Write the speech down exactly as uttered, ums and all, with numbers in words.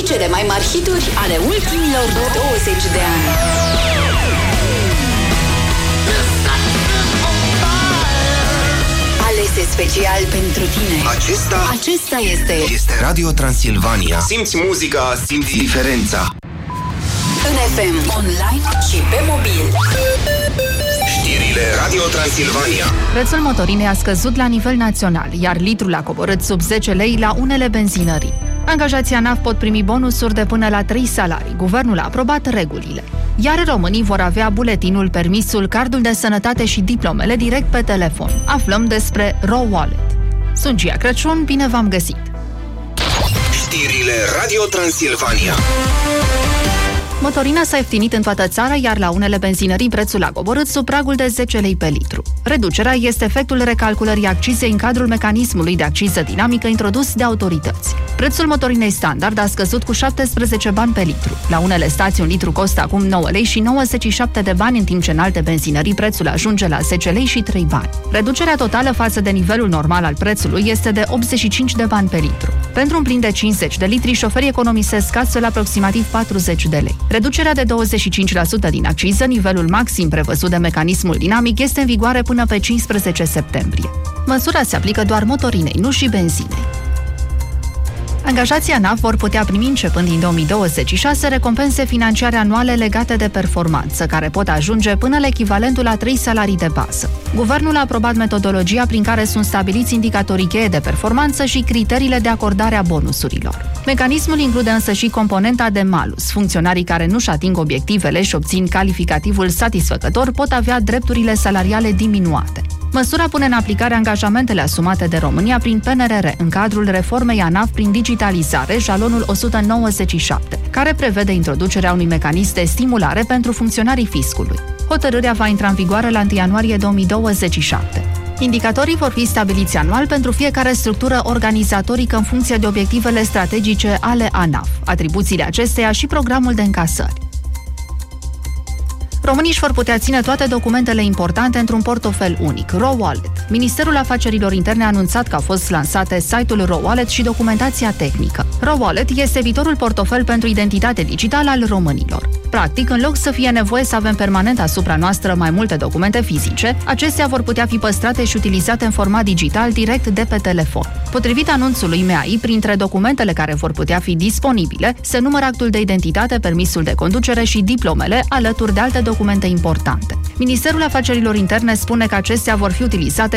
Cele mai mari hituri ale ultimilor douăzeci de ani. Alese special pentru tine. Acesta Acesta este Este Radio Transilvania. Simți muzica, simți diferența. în F M, online și pe mobil. Știrile Radio Transilvania. Prețul motorinei a scăzut la nivel național, iar litrul a coborât sub zece lei la unele benzinării. Angajații ANAF pot primi bonusuri de până la trei salarii. Guvernul a aprobat regulile. Iar românii vor avea buletinul, permisul, cardul de sănătate și diplomele direct pe telefon. Aflăm despre RoWallet. Sunt Gia Crăciun, bine v-am găsit! Știrile Radio Transilvania. Motorina s-a ieftinit în toată țara, iar la unele benzinării prețul a coborât sub pragul de zece lei pe litru. Reducerea este efectul recalculării accizei în cadrul mecanismului de acciză dinamică introdus de autorități. Prețul motorinei standard a scăzut cu șaptesprezece bani pe litru. La unele stații un litru costă acum nouă lei și nouăzeci și șapte de bani, în timp ce în alte benzinării prețul ajunge la zece lei și trei bani. Reducerea totală față de nivelul normal al prețului este de optzeci și cinci de bani pe litru. Pentru un plin de cincizeci de litri, șoferii economisesc astfel aproximativ patruzeci de lei. Reducerea de douăzeci și cinci la sută din acciză, nivelul maxim prevăzut de mecanismul dinamic, este în vigoare până pe cincisprezece septembrie. Măsura se aplică doar motorinei, nu și benzinei. Angajații ANAF vor putea primi începând din două mii douăzeci și șase recompense financiare anuale legate de performanță, care pot ajunge până la echivalentul la trei salarii de bază. Guvernul a aprobat metodologia prin care sunt stabiliți indicatorii cheie de performanță și criteriile de acordare a bonusurilor. Mecanismul include însă și componenta de malus. Funcționarii care nu-și ating obiectivele și obțin calificativul satisfăcător pot avea drepturile salariale diminuate. Măsura pune în aplicare angajamentele asumate de România prin P N R R în cadrul reformei ANAF prin digitalizare, jalonul o sută nouăzeci și șapte, care prevede introducerea unui mecanism de stimulare pentru funcționarii fiscului. Hotărârea va intra în vigoare la întâi ianuarie două mii douăzeci și șapte. Indicatorii vor fi stabiliți anual pentru fiecare structură organizatorică în funcție de obiectivele strategice ale ANAF, atribuțiile acesteia și programul de încasări. Românii își vor putea ține toate documentele importante într-un portofel unic, RoWallet. Ministerul Afacerilor Interne a anunțat că au fost lansate site-ul RoWallet și documentația tehnică. RoWallet este viitorul portofel pentru identitate digitală al românilor. Practic, în loc să fie nevoie să avem permanent asupra noastră mai multe documente fizice, acestea vor putea fi păstrate și utilizate în format digital direct de pe telefon. Potrivit anunțului M A I, printre documentele care vor putea fi disponibile, se numără actul de identitate, permisul de conducere și diplomele, alături de alte documente importante. Ministerul Afacerilor Interne spune că acestea vor fi utilizate